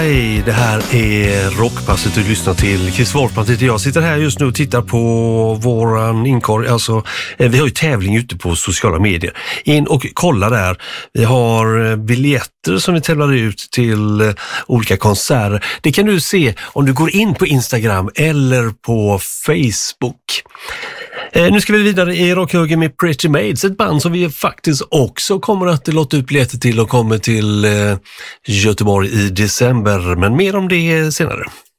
Hej, det här är Rockpasset och lyssnar till Chris Wolfman. Jag sitter här just nu och tittar på våran inkorg. Alltså, vi har ju tävling ute på sociala medier. In och kolla där. Vi har biljetter som vi tävlar ut till olika konserter. Det kan du se om du går in på Instagram eller på Facebook. Nu ska vi vidare i rockhögen med Pretty Maids, ett band som vi faktiskt också kommer att låta ut biljetter till och kommer till Göteborg i december, men mer om det senare.